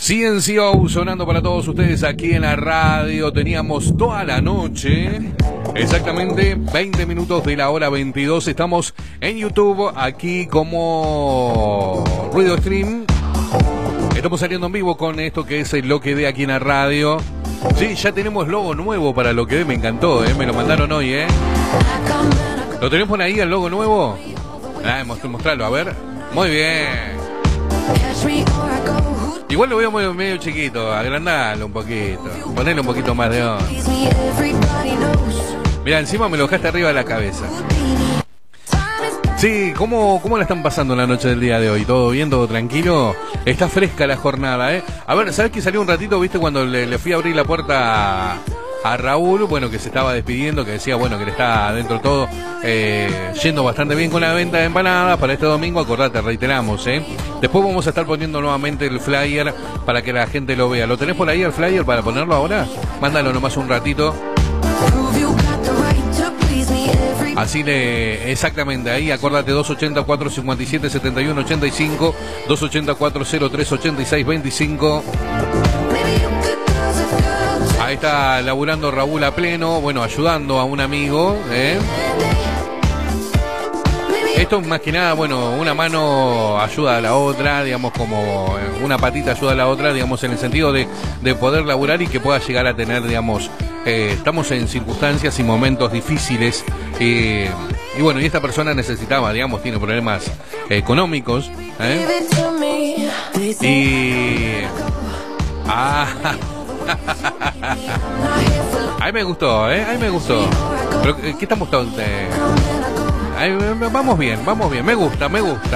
CNCO sonando para todos ustedes aquí en la radio. Teníamos toda la noche, exactamente 20 minutos de la hora 22. Estamos en YouTube, aquí como Ruido Stream. Estamos saliendo en vivo con esto que es el Lo que dé aquí en la radio. Sí, ya tenemos logo nuevo para Lo que dé, me encantó, me lo mandaron hoy, ¿Lo tenemos por ahí, el logo nuevo? Mostrarlo, a ver. Muy bien. Igual lo veo medio chiquito, agrandalo un poquito, ponele un poquito más de onda. Mirá, encima me lo dejaste arriba de la cabeza. Sí, ¿cómo la están pasando en la noche del día de hoy? ¿Todo bien, todo tranquilo? Está fresca la jornada, A ver, ¿sabés que salió un ratito, viste, cuando le fui a abrir la puerta a Raúl? Bueno, que se estaba despidiendo, que decía, bueno, que le está adentro todo yendo bastante bien con la venta de empanadas para este domingo. Acordate, reiteramos, Después vamos a estar poniendo nuevamente el flyer para que la gente lo vea. ¿Lo tenés por ahí el flyer para ponerlo ahora? Mándalo nomás un ratito. Así exactamente, ahí acordate, 280-457-7185, 280-403-8625. Ahí está laburando Raúl a pleno, bueno, ayudando a un amigo, Esto más que nada, bueno, una mano ayuda a la otra, digamos, como una patita ayuda a la otra, digamos, en el sentido de poder laburar y que pueda llegar a tener, digamos, estamos en circunstancias y momentos difíciles, y bueno, y esta persona necesitaba, digamos, tiene problemas económicos, Ahí me gustó, ahí me gustó. Pero, ¿qué estamos todos? Vamos bien, me gusta,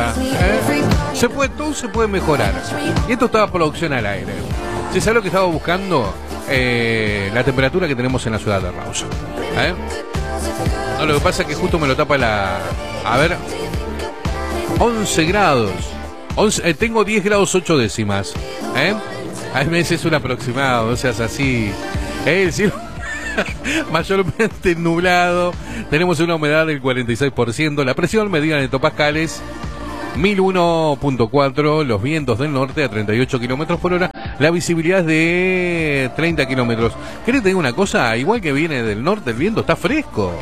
todo se puede mejorar. Y esto estaba producción al aire. ¿Sí sabes lo que estaba buscando? La temperatura que tenemos en la ciudad de Rawson. No, lo que pasa es que justo me lo tapa a ver, 11 grados. Tengo 10 grados 8 décimas. A veces es un aproximado, no seas así. El cielo mayormente nublado. Tenemos una humedad del 46%. La presión medida en hectopascales 1001.4. Los vientos del norte a 38 kilómetros por hora. La visibilidad es de 30 kilómetros. ¿Querés te diga una cosa? Igual que viene del norte, el viento está fresco.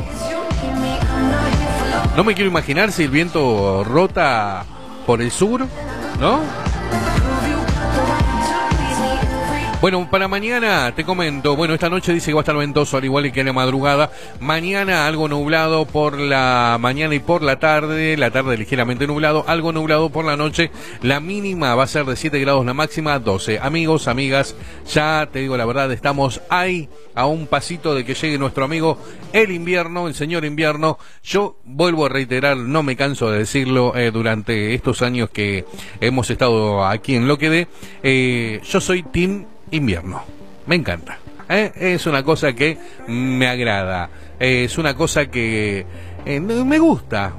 No me quiero imaginar si el viento rota por el sur, ¿no? Bueno, para mañana te comento, bueno, esta noche dice que va a estar ventoso al igual que en la madrugada. Mañana algo nublado por la mañana y por la tarde ligeramente nublado, algo nublado por la noche. La mínima va a ser de 7 grados, la máxima 12. Amigos, amigas, ya te digo la verdad, estamos ahí a un pasito de que llegue nuestro amigo el invierno, el señor invierno. Yo vuelvo a reiterar, no me canso de decirlo, durante estos años que hemos estado aquí en Lo que dé, yo soy team invierno, me encanta, es una cosa que me agrada, es una cosa que me gusta.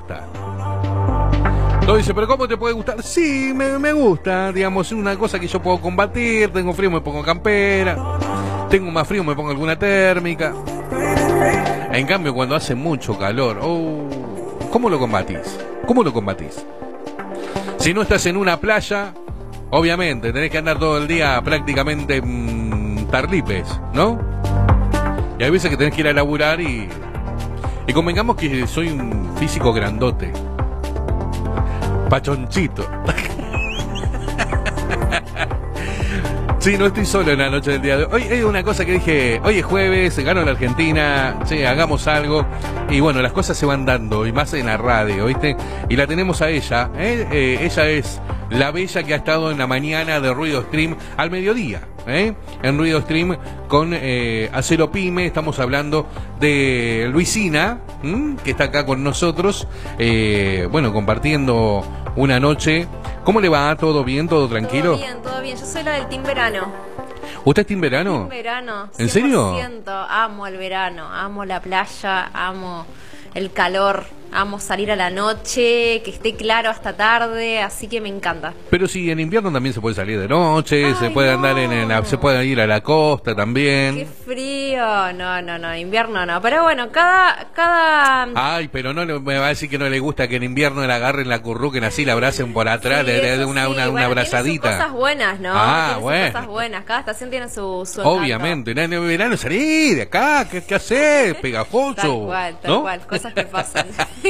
Todo dice, pero ¿cómo te puede gustar? Sí, me gusta, digamos, es una cosa que yo puedo combatir. Tengo frío, me pongo campera. Tengo más frío, me pongo alguna térmica. En cambio, cuando hace mucho calor, ¿cómo lo combatís? Si no estás en una playa, obviamente, tenés que andar todo el día prácticamente tarlipes, ¿no? Y hay veces que tenés que ir a laburar y convengamos que soy un físico grandote, pachonchito. Sí, no estoy solo en la noche del día de hoy. Hoy hay una cosa que dije, hoy es jueves, ganó la Argentina, sí, hagamos algo. Y bueno, las cosas se van dando, y más en la radio, ¿viste? Y la tenemos a ella, ella es la bella que ha estado en la mañana de Ruido Stream al mediodía, en Ruido Stream con Acero Pyme. Estamos hablando de Luisina, que está acá con nosotros, bueno, compartiendo una noche. ¿Cómo le va? ¿Todo bien? ¿Todo tranquilo? Todo bien. Yo soy la del Team Verano. ¿Usted es Team Verano? Team Verano, 100%. ¿En serio? Amo el verano, amo la playa, amo el calor. Amo salir a la noche, que esté claro hasta tarde, así que me encanta. Pero sí, en invierno también se puede salir de noche, Ay, se puede no. andar se puede ir a la costa Qué también. frío. No, invierno no. Pero bueno, cada... Ay, pero me va a decir que no le gusta que en invierno la agarren, la curruquen así, la abracen por atrás, Sí, de eso una sí. Bueno, abrazadita. tiene sus cosas buenas, ¿no? Ah, Tiene sus bueno. cosas buenas. Cada estación tiene su encanto. Obviamente, en el verano salí de acá, ¿qué haces? Pegajoso. Tal ¿no? cual, cosas que pasan.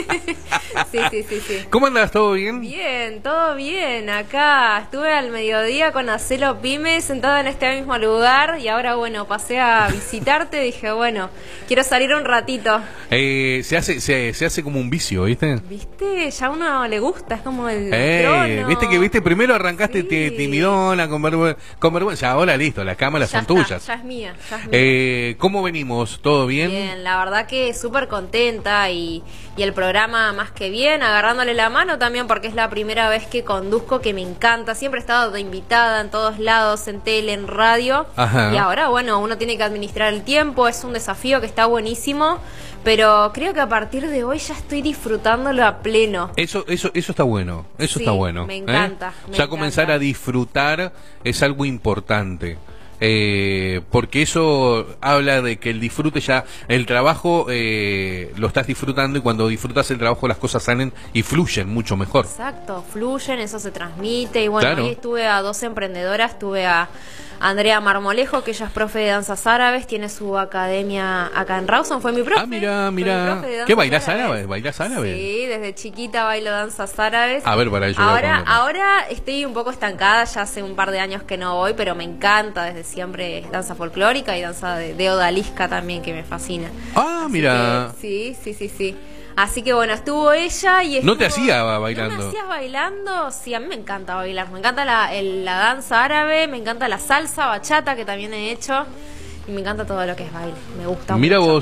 Sí. ¿Cómo andas? ¿Todo bien? Bien, todo bien. Acá estuve al mediodía con Acelo Pyme sentada en este mismo lugar y ahora, bueno, pasé a visitarte. Dije, bueno, quiero salir un ratito. Se hace como un vicio, ¿viste? ¿Viste? Ya a uno le gusta, es como el trono. ¿Viste? Primero arrancaste Sí. timidona, con vergüenza. Ahora listo, las cámaras Ya son está, tuyas. ya es mía, ya es mía. ¿Cómo venimos? ¿Todo bien? Bien, la verdad que súper contenta y el programa más que bien, agarrándole la mano también porque es la primera vez que conduzco, que me encanta. Siempre he estado de invitada en todos lados, en tele, en radio. Ajá. Y ahora, bueno, uno tiene que administrar el tiempo, es un desafío que está buenísimo, pero creo que a partir de hoy ya estoy disfrutándolo a pleno. Eso está bueno, eso Sí, está bueno. me encanta, me Ya comenzar encanta. a disfrutar es algo importante. Porque eso habla de que el disfrute ya, el trabajo lo estás disfrutando y cuando disfrutas el trabajo las cosas salen y fluyen mucho mejor. Exacto, fluyen, eso se transmite. Y bueno, Claro. hoy estuve a dos emprendedoras, estuve a Andrea Marmolejo, que ella es profe de danzas árabes, tiene su academia acá en Rawson, fue mi profe. Mira. Fue mi profe de danzas ¿Qué bailás árabes? árabe? ¿Bailás árabe? Sí, desde chiquita bailo danzas árabes. A ver, para ello. voy a ponerlo. Ahora estoy un poco estancada, ya hace un par de años que no voy, pero me encanta desde siempre danza folclórica y danza de odalisca también, que me fascina. Ah, Así mira. que, sí. Así que bueno, estuvo ella y ¿No te estuvo- hacía bailando? ¿No me hacías bailando? Sí, a mí me encanta bailar. Me encanta la danza árabe, me encanta la salsa, bachata, que también he hecho. Y me encanta todo lo que es baile. Me gusta Mira mucho. vos,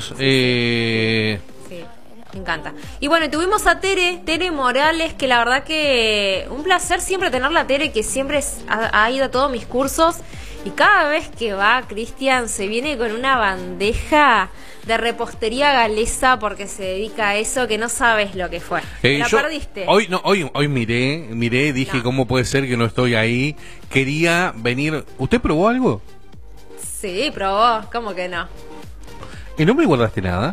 Sí, me encanta. Y bueno, y tuvimos a Tere Morales, que la verdad que un placer siempre tenerla, Tere, que siempre ha ido a todos mis cursos. Y cada vez que va, Cristian, se viene con una bandeja de repostería galesa porque se dedica a eso, que no sabes lo que fue. ¿La perdiste? Hoy miré, dije, No. ¿cómo puede ser que no estoy ahí? Quería venir. ¿Usted probó algo? Sí, probó. ¿Cómo que no? ¿Y no me guardaste nada?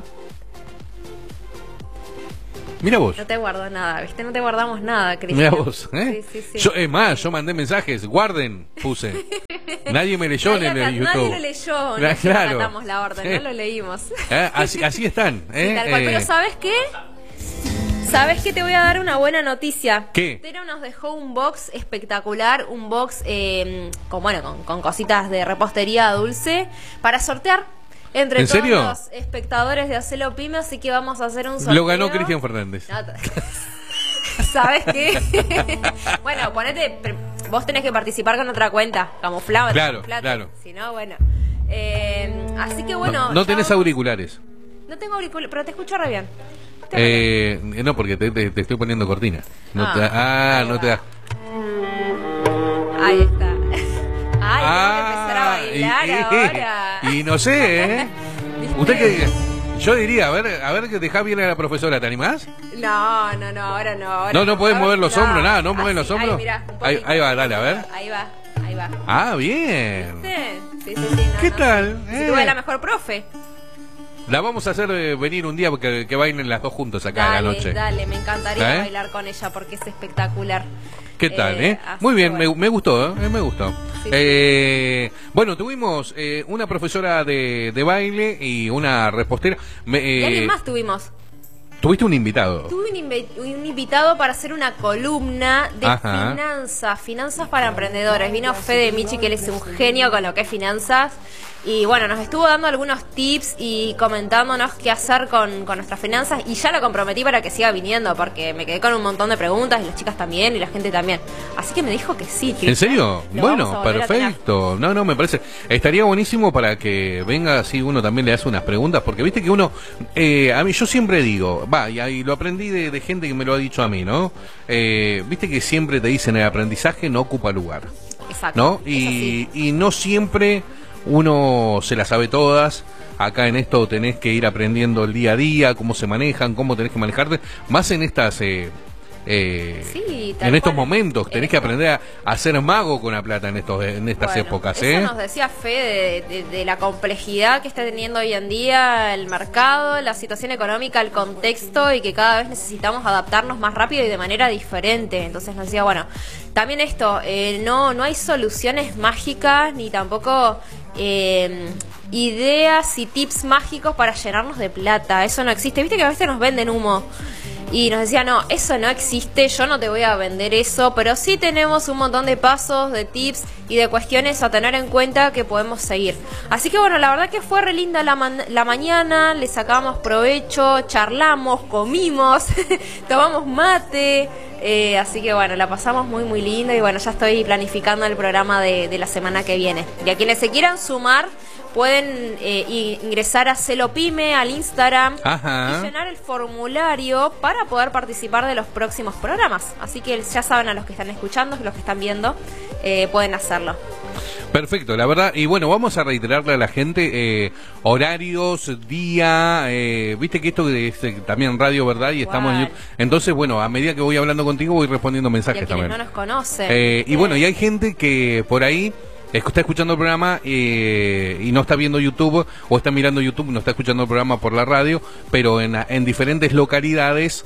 Mira vos. No te guardo nada, ¿viste? No te guardamos nada, Cristian. Mira vos, ¿eh? Sí. Yo mandé mensajes, guarden, puse. Nadie me leyó en el YouTube. Nadie lo leyó, no Claro. acatamos la orden, no lo leímos. Así están, ¿eh? Sí, tal cual. Pero ¿sabes qué? ¿Sabes qué? Te voy a dar una buena noticia. ¿Qué? Tero nos dejó un box espectacular, un box con cositas de repostería dulce para sortear entre ¿En todos serio? los espectadores de Acelo Pyme, así que vamos a hacer un sorteo. Lo ganó Cristian Fernández. No, ¿sabes qué? Bueno, vos tenés que participar con otra cuenta, camuflado. Claro. Si no, bueno. Así que bueno. No tenés auriculares. No tengo auriculares, pero te escucho re bien. No, porque te estoy poniendo cortina. No Ahí te va. da. Ahí está. Ay, tengo que empezar a bailar ahora. Y no sé, ¿eh? ¿Viste? Usted que yo diría, a ver que dejá bien a la profesora, ¿te animás? No, ahora no. Ahora No podés mover los hombros, nada, no Así, mueven los hombros. Ahí, mirá, un Ahí poquito. va, dale, a ver. Ahí va. Ah, bien. Sí. ¿Qué tal? Si tuve la mejor profe. La vamos a hacer venir un día que bailen las dos juntos acá a la noche. Dale, me encantaría ¿Eh? bailar con ella porque es espectacular. ¿Qué tal, así Muy bien, que bueno. me gustó, me gustó. Sí. Bueno, tuvimos una profesora de baile y una repostera. ¿Y alguien más tuvimos? Tuviste un invitado. Tuve un invitado para hacer una columna de Ajá. finanzas para emprendedores. Vino Fede Michi, que él es un genio con lo que es finanzas. Y bueno, nos estuvo dando algunos tips y comentándonos qué hacer con nuestras finanzas. Y ya lo comprometí para que siga viniendo, porque me quedé con un montón de preguntas, y las chicas también, y la gente también. Así que me dijo que sí. ¿En serio? Lo vamos Bueno, a volver a tener. perfecto. No, me parece. Estaría buenísimo para que venga así, uno también le hace unas preguntas, porque viste que uno, a mí yo siempre digo, y lo aprendí de gente que me lo ha dicho a mí, ¿no? Viste que siempre te dicen el aprendizaje no ocupa lugar, Exacto. ¿no? Es así. Y no siempre uno se las sabe todas. Acá en esto tenés que ir aprendiendo el día a día, cómo se manejan, cómo tenés que manejarte, más en estas... sí, en estos momentos tenés que aprender a ser mago con la plata en estas épocas. Eso nos decía Fe de la complejidad que está teniendo hoy en día el mercado, la situación económica, el contexto, y que cada vez necesitamos adaptarnos más rápido y de manera diferente. Entonces nos decía, bueno, también esto, no hay soluciones mágicas ni tampoco ideas y tips mágicos para llenarnos de plata. Eso no existe. Viste que a veces nos venden humo. Y nos decía, no, eso no existe, yo no te voy a vender eso, pero sí tenemos un montón de pasos, de tips y de cuestiones a tener en cuenta que podemos seguir. Así que bueno, la verdad que fue re linda la mañana, le sacamos provecho, charlamos, comimos, tomamos mate, así que bueno, la pasamos muy muy linda y bueno, ya estoy planificando el programa de la semana que viene. Y a quienes se quieran sumar, pueden ingresar a Celopime, al Instagram, y llenar el formulario para poder participar de los próximos programas. Así que ya saben, a los que están escuchando, los que están viendo, pueden hacerlo. Perfecto, la verdad. Y bueno, vamos a reiterarle a la gente horarios, día, viste que esto es también radio, ¿verdad? Y estamos en YouTube. Entonces, bueno, a medida que voy hablando contigo voy respondiendo mensajes y a también. No nos conocen. Y bueno, y hay gente que por ahí está escuchando el programa y no está viendo YouTube, o está mirando YouTube, no está escuchando el programa por la radio, pero en diferentes localidades,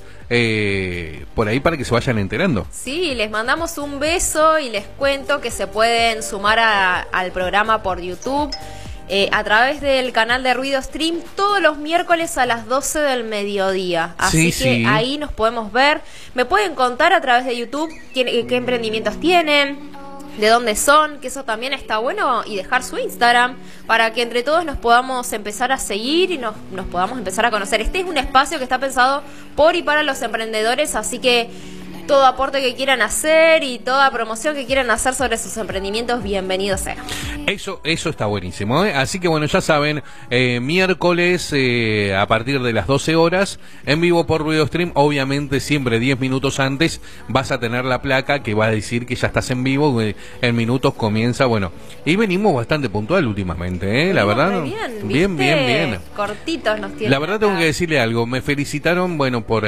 por ahí, para que se vayan enterando. Sí, les mandamos un beso y les cuento que se pueden sumar al programa por YouTube a través del canal de Ruido Stream todos los miércoles a las 12 del mediodía. Así que ahí nos podemos ver. Me pueden contar a través de YouTube qué emprendimientos tienen, de dónde son, que eso también está bueno, y dejar su Instagram para que entre todos nos podamos empezar a seguir y nos podamos empezar a conocer. Este es un espacio que está pensado por y para los emprendedores, así que todo aporte que quieran hacer y toda promoción que quieran hacer sobre sus emprendimientos, bienvenido sea. Eso está buenísimo, ¿eh? Así que bueno, ya saben, miércoles a partir de las 12 horas, en vivo por Ruido Stream, obviamente siempre 10 minutos antes vas a tener la placa que va a decir que ya estás en vivo, en minutos comienza, bueno, y venimos bastante puntual últimamente, la verdad. Bien. Cortitos nos tienen. La verdad tengo que decirle algo, me felicitaron, bueno, por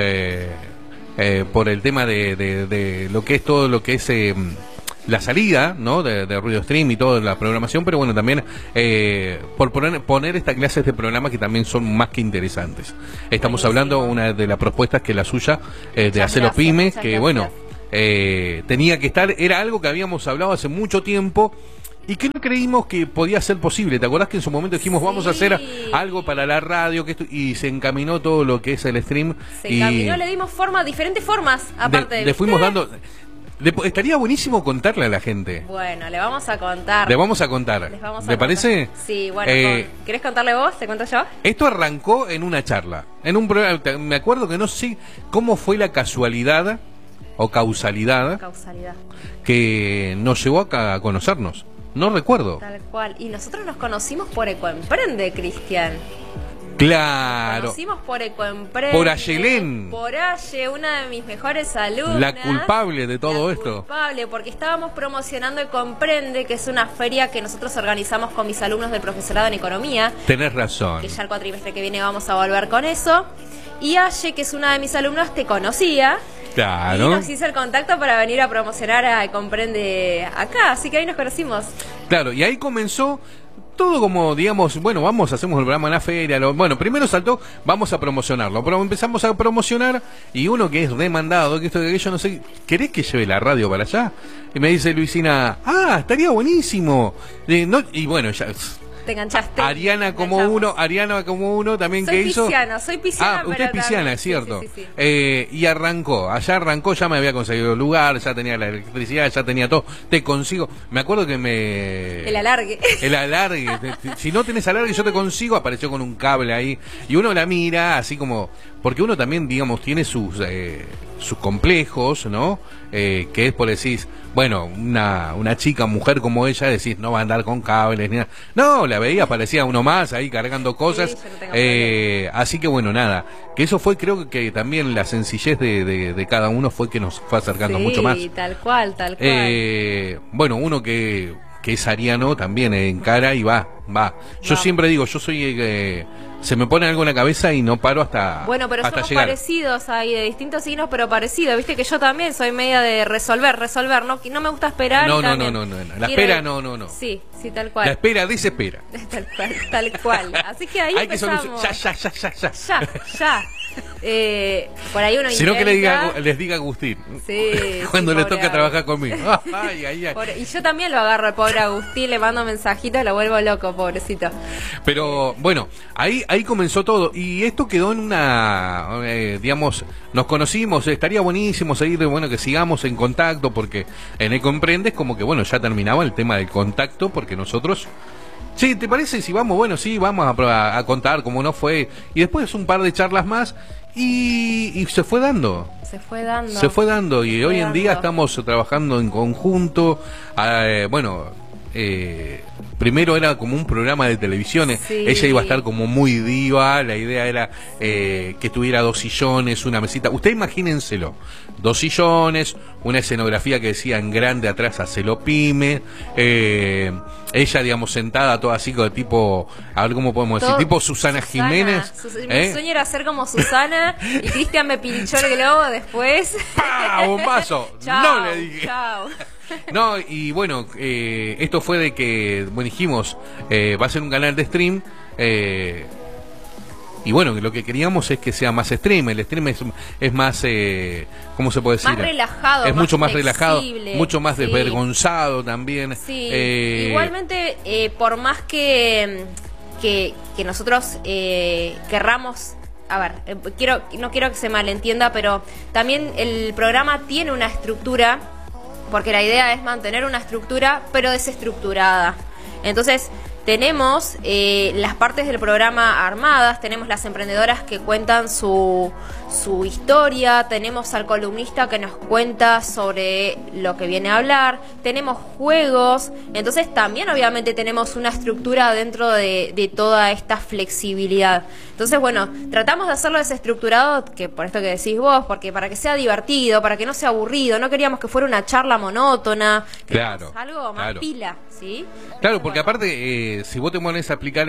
el tema de lo que es todo lo que es la salida, ¿no? de Ruido Stream y toda la programación, pero bueno, también por poner estas clases de programa que también son más que interesantes. Estamos hablando, una de las propuestas que la suya, de hacerlo pymes, que bueno, tenía que estar, era algo que habíamos hablado hace mucho tiempo y que no creímos que podía ser posible. ¿Te acordás que en su momento dijimos vamos a hacer algo para la radio, y se encaminó todo lo que es el stream? Se encaminó, le dimos diferentes formas, aparte le fuimos dando. Estaría buenísimo contarle a la gente. Bueno, le vamos a contar. ¿Le parece? Sí, bueno, ¿querés contarle vos? ¿Te cuento yo? Esto arrancó en una charla, en un programa. Me acuerdo que no sé cómo fue la casualidad o causalidad que nos llevó a conocernos. No recuerdo. Tal cual. Y nosotros nos conocimos por Ecoemprende, Cristian. Claro. Nos conocimos por Ecoemprende. Por Ayelén. Por Aye, una de mis mejores alumnas. La culpable de todo esto. Culpable, porque estábamos promocionando Ecoemprende, que es una feria que nosotros organizamos con mis alumnos del profesorado en Economía. Tenés razón. Que ya el cuatrimestre que viene vamos a volver con eso. Y Aye, que es una de mis alumnas, te conocía. Claro. Y nos hizo el contacto para venir a promocionar a Comprende acá, así que ahí nos conocimos. Claro, y ahí comenzó todo como, digamos, bueno, hacemos el programa en la feria, bueno, primero saltó, vamos a promocionarlo, pero empezamos a promocionar, y uno que es demandado, que esto de aquello, no sé, ¿querés que lleve la radio para allá? Y me dice Luisina, estaría buenísimo. Y bueno, ya... Te enganchaste. Ariana como uno también soy que hizo. Soy pisciana. Usted es pisciana, es cierto. Sí. Y arrancó, ya me había conseguido el lugar, ya tenía la electricidad, ya tenía todo. Te consigo, me acuerdo que El alargue. Si no tenés alargue, yo te consigo. Apareció con un cable ahí. Y uno la mira así como, porque uno también, digamos, tiene sus complejos, ¿no? Que es por decir, bueno, una chica, mujer como ella, decís, no va a andar con cables ni nada. No, la veía, parecía uno más ahí cargando cosas. Así que bueno, nada, que eso fue, creo que también la sencillez de cada uno fue que nos fue acercando mucho más. Sí, tal cual. Bueno, uno que que es ariano, también encara y va. Yo siempre digo, yo soy... se me pone algo en la cabeza y no paro hasta Bueno, pero hasta somos llegar. parecidos ahí, de distintos signos, pero parecidos. Viste que yo también soy media de resolver. No me gusta esperar. No. La Quiero... espera, no. Sí, tal cual. La espera desespera. Tal cual. Así que ahí hay que empezamos. Ya. Por ahí uno si no que intenta... les diga Agustín. Sí, cuando sí, le pobre toca trabajar conmigo. Y yo también lo agarro al pobre Agustín, le mando mensajitos, lo vuelvo loco, pobrecito. Pero bueno, ahí comenzó todo. Y esto quedó en una, digamos, nos conocimos, estaría buenísimo seguir, bueno, que sigamos en contacto, porque en el Comprendes como que, bueno, ya terminaba el tema del contacto, porque nosotros... Sí, ¿te parece si vamos? Bueno, sí, vamos a contar cómo no fue. Y después un par de charlas más y se fue dando. Se fue dando y hoy en día estamos trabajando en conjunto. Primero era como un programa de televisión, sí. Ella iba a estar como muy diva, la idea era que tuviera 2 sillones, una mesita, usted imagínenselo, 2 sillones, una escenografía que decía en grande atrás Hacelo Pyme, ella digamos sentada toda así como tipo, a ver cómo podemos decir, tipo Susana Jiménez. Mi sueño era ser como Susana y Cristian me pinchó el globo después. ¡Pah! ¡Bombazo! Chao, no le dije. Chao. No, y bueno, esto fue de que, bueno, dijimos, va a ser un canal de stream, y bueno, lo que queríamos es que sea más stream. El stream es más, ¿cómo se puede decir? Más relajado, es mucho más relajado, flexible, mucho más sí. Desvergonzado también. Sí, igualmente, por más que nosotros querramos... A ver, no quiero que se malentienda, pero también el programa tiene una estructura, porque la idea es mantener una estructura, pero desestructurada. Entonces, tenemos las partes del programa armadas, tenemos las emprendedoras que cuentan su historia, tenemos al columnista que nos cuenta sobre lo que viene a hablar, tenemos juegos, entonces también obviamente tenemos una estructura dentro de toda esta flexibilidad. Entonces, bueno, tratamos de hacerlo desestructurado, que por esto que decís vos, porque para que sea divertido, para que no sea aburrido, no queríamos que fuera una charla monótona, claro, algo más pila, ¿sí? Claro, porque aparte, si vos te pones a explicar,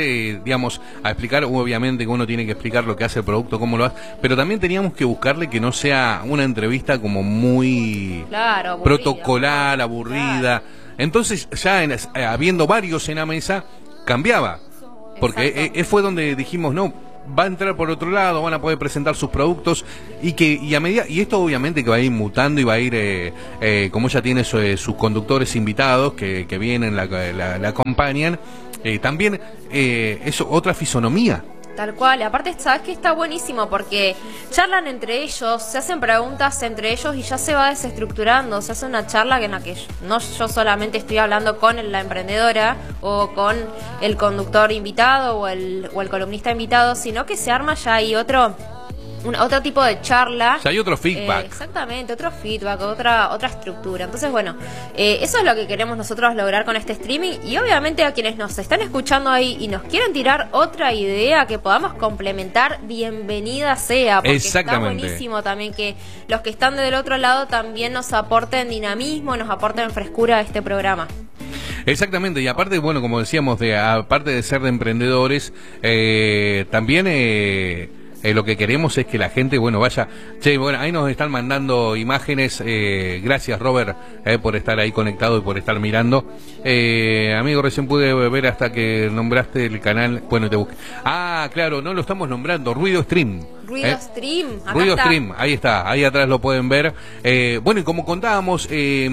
obviamente que uno tiene que explicar lo que hace el producto, cómo lo hace, pero también teníamos que buscarle que no sea una entrevista como muy protocolar, aburrida. Claro. Entonces, ya habiendo varios en la mesa, cambiaba. Porque fue donde dijimos, no, va a entrar por otro lado, van a poder presentar sus productos y a medida, y esto obviamente que va a ir mutando y va a ir como ella tiene sus conductores invitados que vienen, la acompañan, también es otra fisonomía. Tal cual, aparte sabes que está buenísimo porque charlan entre ellos, se hacen preguntas entre ellos y ya se va desestructurando, se hace una charla en la que no yo solamente estoy hablando con la emprendedora o con el conductor invitado o el columnista invitado, sino que se arma ya ahí otro tipo de charla. Ya hay otro feedback. Exactamente, otro feedback, otra estructura. Entonces, bueno, eso es lo que queremos nosotros lograr con este streaming. Y obviamente a quienes nos están escuchando ahí y nos quieren tirar otra idea que podamos complementar, bienvenida sea. Porque está buenísimo también que los que están del otro lado también nos aporten dinamismo, nos aporten frescura a este programa. Exactamente, y aparte, bueno, como decíamos, aparte de ser de emprendedores, también... lo que queremos es que la gente, bueno, vaya... Che, bueno, ahí nos están mandando imágenes. Gracias, Robert, por estar ahí conectado y por estar mirando. Amigo, recién pude ver hasta que nombraste el canal. Bueno, te busqué. Ah, claro, no lo estamos nombrando. Ruido Stream. Ruido Stream. Acá Ruido está. Stream, ahí está. Ahí atrás lo pueden ver. Bueno, y como contábamos...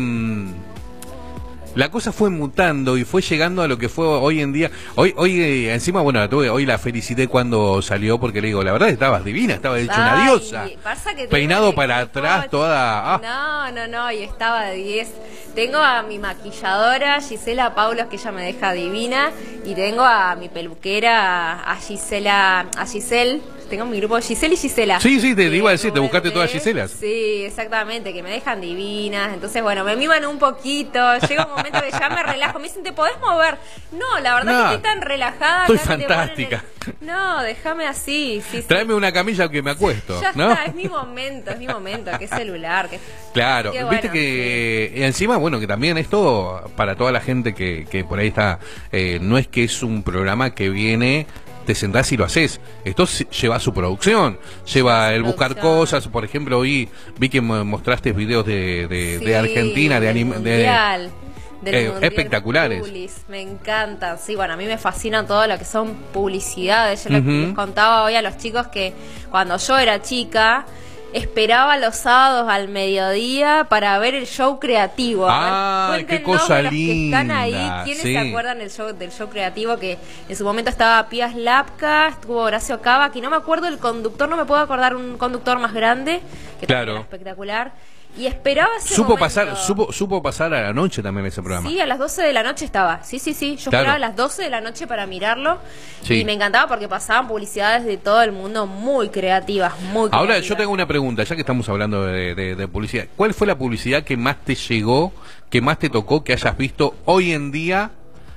la cosa fue mutando y fue llegando a lo que fue hoy en día. Hoy encima, bueno, hoy la felicité cuando salió porque le digo, la verdad estabas divina, estaba hecha una diosa. Peinado para atrás, toda... No, y estaba de 10. Tengo a mi maquilladora, Gisela Paulos, que ella me deja divina, y tengo a mi peluquera, a Giselle, tengo mi grupo Giselle y Gisela. Sí, te iba a decir, te buscaste todas Giselas. Sí, exactamente, que me dejan divinas. Entonces, bueno, me miman un poquito. Llega un momento que ya me relajo. Me dicen, ¿te podés mover? No, la verdad que estoy tan relajada. Estoy fantástica. No, déjame así. Sí, tráeme una camilla que me acuesto. Ya ¿no? está, es mi momento. Qué celular. Claro, qué viste bueno, que encima, bueno, que también esto, para toda la gente que por ahí está, no es que es un programa que viene, te sentás y lo haces. Esto lleva su producción, lleva el buscar cosas. Por ejemplo, hoy vi que mostraste videos de Argentina, de anime, mundial, espectaculares. Me encantan. Sí, bueno, a mí me fascina todo lo que son publicidades. Yo les contaba hoy a los chicos que cuando yo era chica esperaba los sábados al mediodía para ver el show creativo. Qué cosa los linda. que están ahí, ¿quiénes se acuerdan del show creativo? Que en su momento estaba Pía Slapka, estuvo Horacio Cava, que no me acuerdo el conductor, no me puedo acordar un conductor más grande, que también era espectacular. Y esperaba ese momento. Supo pasar a la noche también ese programa. Sí, a las 12 de la noche estaba. Sí. Yo esperaba a las 12 de la noche para mirarlo. Sí. Y me encantaba porque pasaban publicidades de todo el mundo muy creativas, muy creativas. Ahora, yo tengo una pregunta, ya que estamos hablando de publicidad. ¿Cuál fue la publicidad que más te llegó, que más te tocó, que hayas visto hoy en día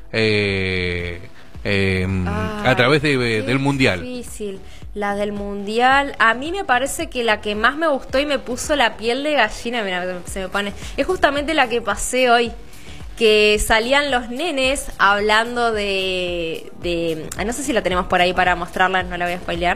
a través del Mundial? Difícil. La del Mundial, a mí me parece que la que más me gustó y me puso la piel de gallina, mira, se me pone, es justamente la que pasé hoy, que salían los nenes hablando no sé si la tenemos por ahí para mostrarla, no la voy a spoilear,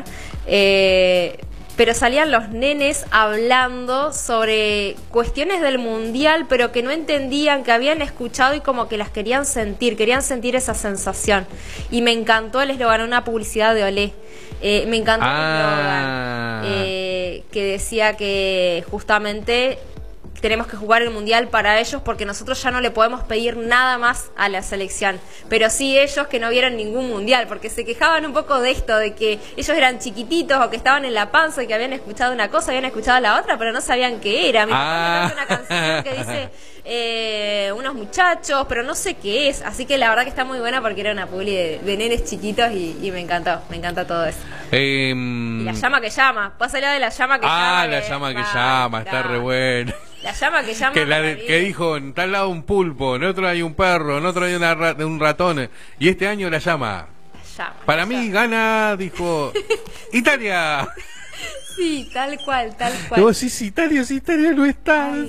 pero salían los nenes hablando sobre cuestiones del Mundial, pero que no entendían, que habían escuchado y como que las querían sentir esa sensación. Y me encantó el eslogan, una publicidad de Olé. Me encantó el eslogan, que decía que justamente tenemos que jugar el Mundial para ellos porque nosotros ya no le podemos pedir nada más a la selección, pero sí ellos que no vieron ningún Mundial, porque se quejaban un poco de esto, de que ellos eran chiquititos o que estaban en la panza y que habían escuchado una cosa, habían escuchado la otra, pero no sabían qué era. Mi papá me canta una canción que dice unos muchachos, pero no sé qué es, así que la verdad que está muy buena porque era una publi de nenes chiquitos y me encantó todo eso. Y la llama que llama, pásala de la llama que llama. La llama que llama, está re buena. La llama que llama. Que dijo, en tal lado un pulpo, en otro hay un perro, en otro hay un ratón. Y este año la llama. Para mí gana, dijo, Italia. Sí, tal cual. Digo, sí, Italia no está. Ay,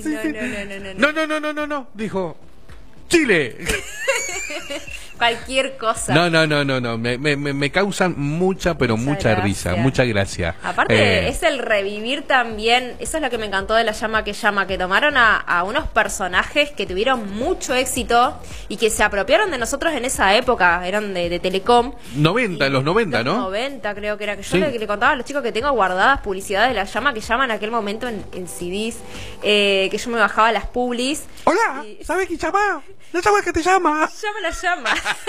No, dijo, Chile. Cualquier cosa. No. Me causan mucha risa, mucha gracia. Aparte, es el revivir también. Eso es lo que me encantó de La Llama que Llama, que tomaron a unos personajes que tuvieron mucho éxito y que se apropiaron de nosotros en esa época. Eran de Telecom. Los 90, ¿no? 90 creo que era. Que yo le contaba a los chicos que tengo guardadas publicidades de La Llama que Llama en aquel momento en CDs. Que yo me bajaba las publis. Hola, ¿sabes quién llama? La llama que te llama. Llama la llama.